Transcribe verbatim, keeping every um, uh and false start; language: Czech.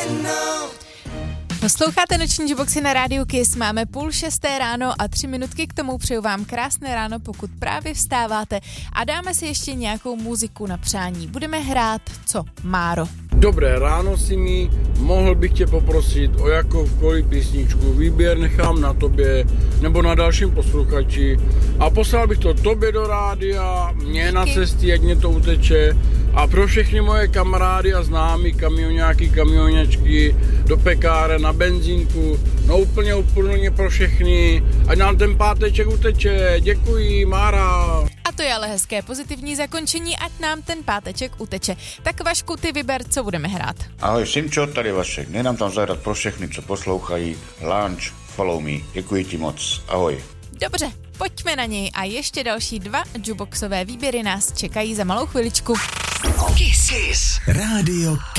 Posloucháte noční Juboxy na rádiu Kiss, máme půl šesté ráno a tři minutky k tomu, přeju vám krásné ráno, pokud právě vstáváte a dáme si ještě nějakou muziku na přání. Budeme hrát co, Máro? Dobré ráno, Simi, mohl bych tě poprosit o jakoukoliv písničku, výběr nechám na tobě nebo na dalším posluchači a poslal bych to tobě do rádia, mě na cestě, ať mě to uteče a pro všechny moje kamarády a známí kamionáky, kamionačky, do pekáre, na benzínku, no úplně úplně pro všechny, ať nám ten páteček uteče, děkuji, Mára. A to je ale hezké pozitivní zakončení, ať nám ten páteček uteče. Tak Vašku, ty vyber, co budeme hrát. Ahoj, Simčo, tady Vašek. Nedám tam zahrát pro všechny, co poslouchají. Lunch, follow me. Děkuji ti moc. Ahoj. Dobře, pojďme na něj a ještě další dva Juboxové výběry nás čekají za malou chviličku. Kiss. Kiss. Rádio